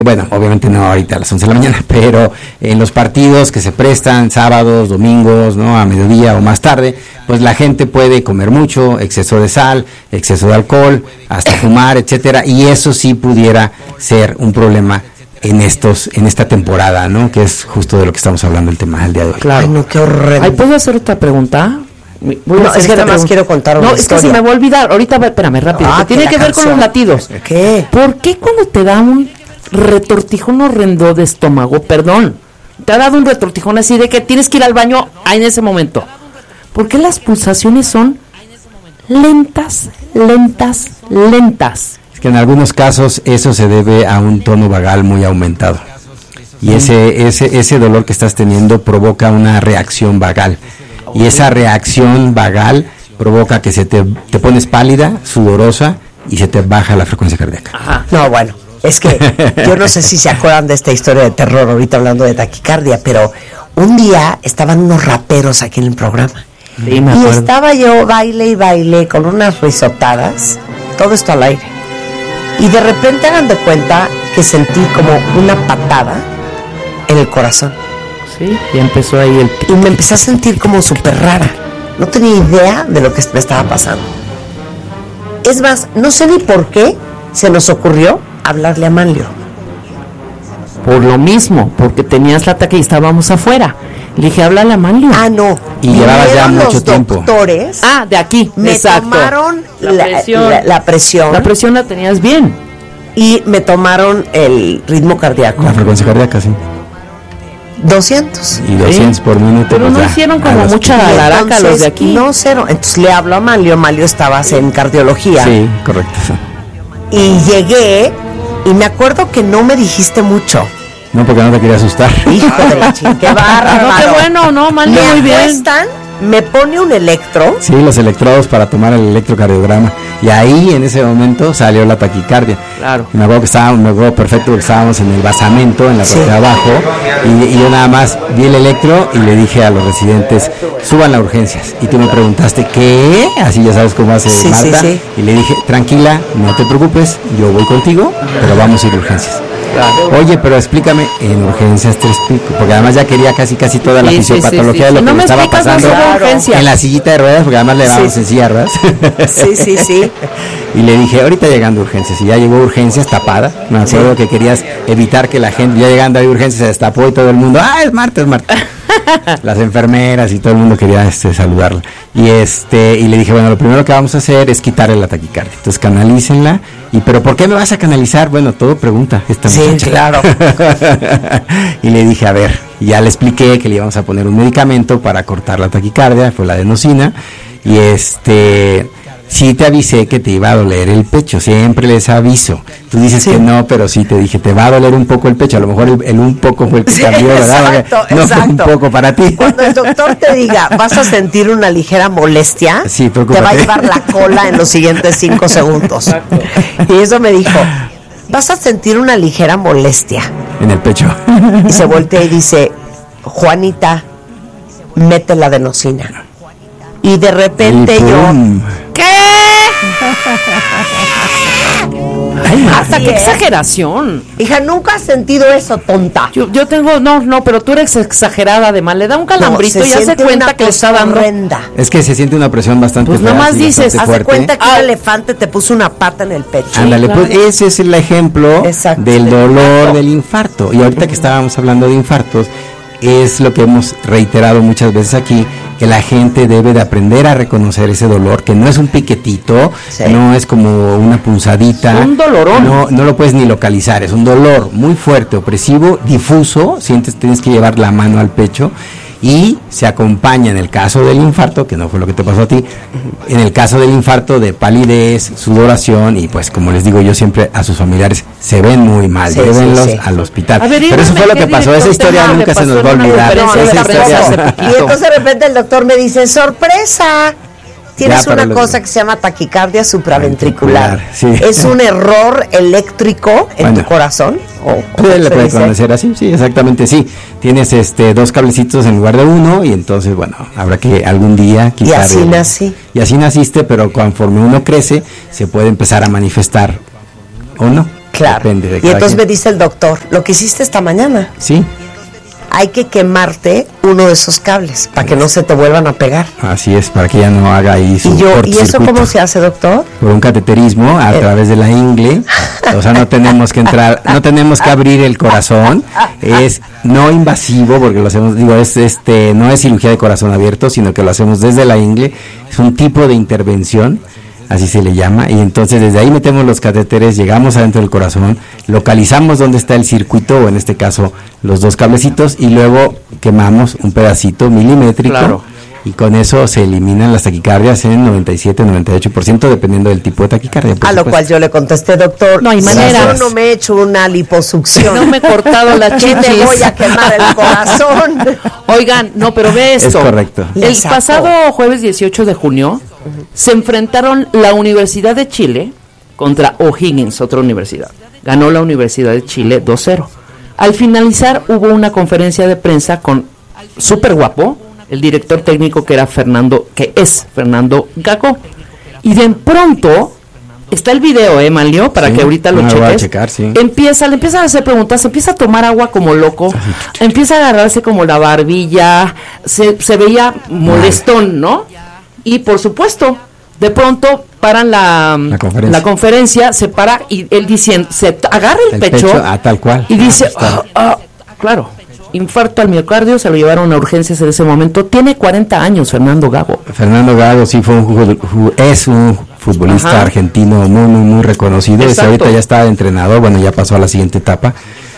bueno, obviamente no ahorita a las 11 de la mañana, pero en los partidos que se prestan sábados, domingos, ¿no? A mediodía o más tarde, pues la gente puede comer mucho, exceso de sal, exceso de alcohol, hasta fumar, etcétera, y eso sí pudiera ser un problema en esta temporada, ¿no? Que es justo de lo que estamos hablando el tema del día de hoy. Claro. Ay, no, qué horrendo. Ay, ¿puedo hacer otra pregunta? No, es que nada más quiero contar una historia. No, es que se me va a olvidar. Ahorita, espérame, rápido. Que tiene que ver con los latidos. ¿Qué? ¿Por qué cuando te da un retortijón horrendo de estómago, perdón, te ha dado un retortijón así de que tienes que ir al baño en ese momento? ¿Por qué las pulsaciones son lentas? Es que en algunos casos eso se debe a un tono vagal muy aumentado. Y ese dolor que estás teniendo provoca una reacción vagal. Y esa reacción vagal provoca que te pones pálida, sudorosa y se te baja la frecuencia cardíaca. Ajá. No, bueno, es que yo no sé si se acuerdan de esta historia de terror ahorita hablando de taquicardia, pero un día estaban unos raperos aquí en el programa. Sí, me acuerdo. Y estaba yo baile con unas risotadas, todo esto al aire. Y de repente hagan de cuenta que sentí como una patada en el corazón. Sí, y empezó ahí y me empecé a sentir como súper rara. No tenía idea de lo que me estaba pasando. Es más, no sé ni por qué se nos ocurrió hablarle a Manlio. Por lo mismo, porque tenías la ataque y estábamos afuera. Le dije, háblale a Manlio. Ah, no. Y llevabas ya mucho tiempo. Los doctores de aquí, me tomaron la presión. La presión la tenías bien. Y me tomaron el ritmo cardíaco. La frecuencia cardíaca, sí. 200. Y 200 por minuto. Pero pues no ya, hicieron como mucha alaraca los de aquí. No, cero. Entonces le hablo a Manlio. Manlio, estabas en cardiología. Sí, correcto. Y llegué y me acuerdo que no me dijiste mucho. No, porque no te quería asustar. Hijo de la chica, qué bárbaro. No, qué bueno, no, Manlio, muy bien. Me pone un electro. Sí, los electrodos para tomar el electrocardiograma. Y ahí, en ese momento, salió la taquicardia. Claro. Me acuerdo perfecto, porque estábamos en el basamento, en la parte de abajo, y yo nada más vi el electro y le dije a los residentes, suban las urgencias. Y tú me preguntaste, ¿qué? Así ya sabes cómo hace Marta. Sí. Y le dije, tranquila, no te preocupes, yo voy contigo, pero vamos a ir a urgencias. Claro. Oye, pero explícame, en urgencias te explico, porque además ya quería casi toda la fisiopatología de lo que me estaba pasando en la sillita de ruedas, porque además le dábamos en silla de ruedas. Sí. Y le dije, ahorita llegando a urgencias, y ya llegó urgencias tapada, me acuerdo que querías evitar que la gente, ya llegando a urgencias se destapó y todo el mundo, es Marta. Las enfermeras y todo el mundo quería saludarla. Y le dije, bueno, lo primero que vamos a hacer es quitarle la taquicardia. Entonces canalícenla. ¿Pero por qué me vas a canalizar? Bueno, todo pregunta esta muchacha. Sí, claro. Y le dije, a ver, y ya le expliqué que le íbamos a poner un medicamento para cortar la taquicardia, fue la adenosina. Y sí te avisé que te iba a doler el pecho, siempre les aviso. Tú dices que no, pero sí te dije, te va a doler un poco el pecho, a lo mejor el un poco fue el que cambió, ¿verdad? Exacto. Fue un poco para ti. Cuando el doctor te diga, vas a sentir una ligera molestia, te va a llevar la cola en los siguientes 5 segundos. Exacto. Y eso me dijo, vas a sentir una ligera molestia. En el pecho. Y se voltea y dice, Juanita, mete la adenosina. Y de repente yo, ¿qué? Ay, Marta, qué exageración. Hija, nunca has sentido eso, tonta. Yo tengo, no, pero tú eres exagerada, además, le da un calambrito y hace cuenta que le está dando. Horrenda. Es que se siente una presión bastante fuerte. Pues nomás dices, hace cuenta que un elefante te puso una pata en el pecho. Ándale, claro. Pues ese es el ejemplo del dolor del infarto. Y ahorita que estábamos hablando de infartos, es lo que hemos reiterado muchas veces aquí, que la gente debe de aprender a reconocer ese dolor, que no es un piquetito, no es como una punzadita, un dolorón. No lo puedes ni localizar, es un dolor muy fuerte, opresivo, difuso, tienes que llevar la mano al pecho, y se acompaña en el caso del infarto, que no fue lo que te pasó a ti, en el caso del infarto de palidez, sudoración, y pues como les digo yo siempre a sus familiares, se ven muy mal, llévenlos al hospital. Pero eso fue lo que pasó, esa historia nunca se nos va a olvidar. Y entonces de repente el doctor me dice, ¡sorpresa! Tienes una cosa que se llama taquicardia supraventricular. Es un error eléctrico en tu corazón. Le puedes conocer así, sí, exactamente, sí. Tienes 2 cablecitos en lugar de uno, y entonces, bueno, habrá que algún día quitar. Y así nací. Y así naciste, pero conforme uno crece, se puede empezar a manifestar, ¿o no? Claro. Depende de y entonces me dice el doctor, lo que hiciste esta mañana. Sí. Hay que quemarte uno de esos cables para que no se te vuelvan a pegar. Así es, para que ya no haga ahí su cortocircuito. ¿Y eso cómo se hace, doctor? Por un cateterismo a través de la ingle. O sea, no tenemos que entrar, no tenemos que abrir el corazón. Es no invasivo, porque lo hacemos, digo, no es cirugía de corazón abierto, sino que lo hacemos desde la ingle. Es un tipo de intervención, así se le llama, y entonces desde ahí metemos los catéteres, llegamos adentro del corazón, localizamos dónde está el circuito, o en este caso los dos cablecitos, y luego quemamos un pedacito milimétrico, claro. Y con eso se eliminan las taquicardias en 97-98%, dependiendo del tipo de taquicardia. A lo cual yo le contesté, doctor, no hay manera. Yo no me he hecho una liposucción. No me he cortado la chichis. Me voy a quemar el corazón. Oigan, no, pero ve esto. Es correcto. El pasado jueves 18 de junio se enfrentaron la Universidad de Chile contra O'Higgins, otra universidad. Ganó la Universidad de Chile 2-0. Al finalizar hubo una conferencia de prensa con súper guapo, el director técnico que es Fernando Gago. Y de pronto está el video, Manlio, para que ahorita lo cheques. Voy a checar, sí. Le empiezan a hacer preguntas, empieza a tomar agua como loco, empieza a agarrarse como la barbilla, se veía molestón, ¿no? Y por supuesto, de pronto paran la conferencia, se para y él diciendo, se agarra el pecho tal cual. Y dice, claro, infarto al miocardio, se lo llevaron a urgencias en ese momento. Tiene 40 años Fernando Gago. Fernando Gago sí es un futbolista argentino muy, muy, muy reconocido. Ahorita ya está entrenador, bueno, ya pasó a la siguiente etapa.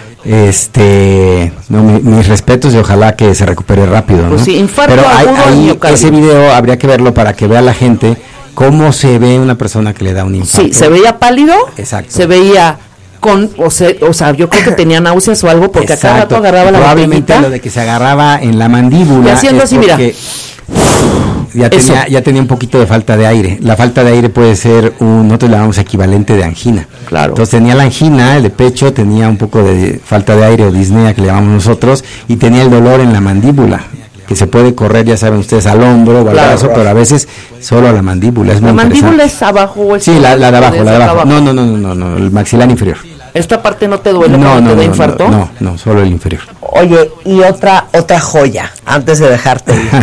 Mis respetos y ojalá que se recupere rápido, ¿no? Pues sí, infarto pero agudo al miocardio. Ese video habría que verlo para que vea la gente cómo se ve una persona que le da un infarto. Sí, se veía pálido. Exacto. Se veía o sea, yo creo que tenía náuseas o algo porque a cada rato agarraba la probablemente botellita. Lo de que se agarraba en la mandíbula. Y haciendo así, mira. Ya tenía un poquito de falta de aire. La falta de aire puede ser nosotros le llamamos equivalente de angina. Claro. Entonces tenía la angina, el de pecho, tenía un poco de falta de aire o disnea que le llamamos nosotros, y tenía el dolor en la mandíbula, que se puede correr, ya saben ustedes, al hombro o al brazo, pero a veces solo a la mandíbula. Es ¿La muy mandíbula es abajo o es sí, la de abajo, la de abajo. No, el maxilar inferior. ¿Esta parte no te duele cuando te da infarto? No, solo el inferior. Oye, y otra joya, antes de dejarte ir.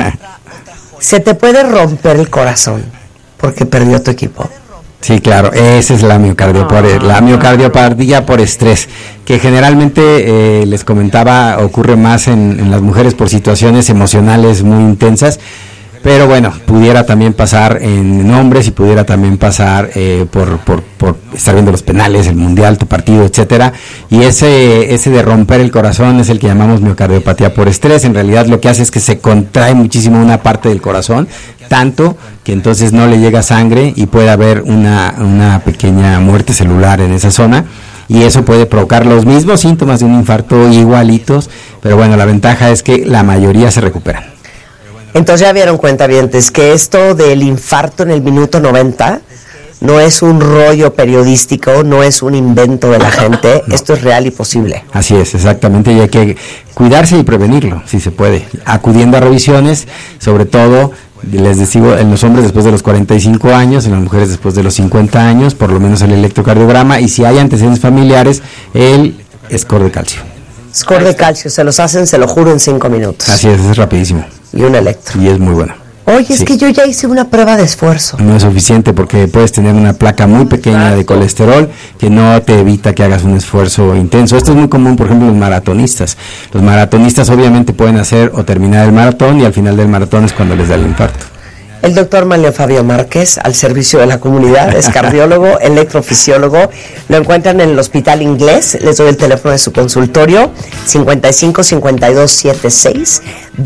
¿Se te puede romper el corazón porque perdió tu equipo? Sí, claro, esa es la miocardiopatia por estrés, que generalmente, les comentaba, ocurre más en las mujeres por situaciones emocionales muy intensas, pero bueno, pudiera también pasar en hombres y pudiera también pasar por estar viendo los penales, el mundial, tu partido, etcétera. Y ese de romper el corazón es el que llamamos miocardiopatía por estrés. En realidad lo que hace es que se contrae muchísimo una parte del corazón, tanto que entonces no le llega sangre y puede haber una pequeña muerte celular en esa zona. Y eso puede provocar los mismos síntomas de un infarto igualitos, pero bueno, la ventaja es que la mayoría se recuperan. Entonces ya vieron, cuentavientes, que esto del infarto en el minuto 90 no es un rollo periodístico, no es un invento de la gente, no. Esto es real y posible. Así es, exactamente, y hay que cuidarse y prevenirlo, si se puede, acudiendo a revisiones, sobre todo, les digo, en los hombres después de los 45 años, en las mujeres después de los 50 años, por lo menos el electrocardiograma, y si hay antecedentes familiares, el score de calcio. Score de calcio, se los hacen, se lo juro, en 5 minutos. Así es rapidísimo. Y un electro. Y es muy bueno. Oye, es que yo ya hice una prueba de esfuerzo. No es suficiente porque puedes tener una placa muy pequeña de colesterol que no te evita que hagas un esfuerzo intenso. Esto es muy común, por ejemplo, en los maratonistas. Los maratonistas obviamente pueden hacer o terminar el maratón y al final del maratón es cuando les da el infarto. El doctor Manlio Fabio Márquez, al servicio de la comunidad, es cardiólogo, electrofisiólogo. Lo encuentran en el Hospital Inglés. Les doy el teléfono de su consultorio, 55 52 76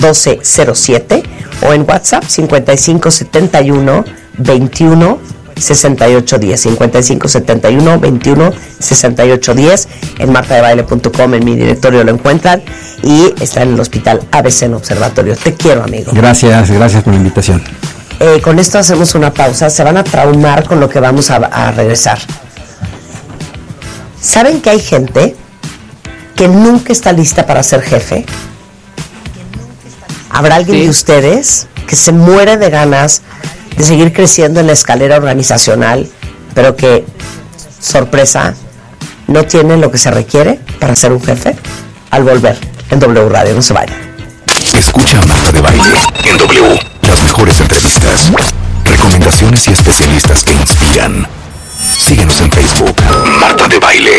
1207, o en WhatsApp, 55 71 21 68 10, 55 71 21 68 10. En martadebaile.com, en mi directorio lo encuentran, y está en el Hospital ABC en Observatorio. Te quiero, amigo. Gracias por la invitación. Con esto hacemos una pausa. Se van a traumar con lo que vamos a regresar. ¿Saben que hay gente que nunca está lista para ser jefe? ¿Habrá alguien de ustedes que se muere de ganas de seguir creciendo en la escalera organizacional, pero que, sorpresa, no tienen lo que se requiere para ser un jefe. Al volver en W Radio, no se vayan. Escucha a Marta de Baile en W. Las mejores entrevistas, recomendaciones y especialistas que inspiran. Síguenos en Facebook, Marta de Baile.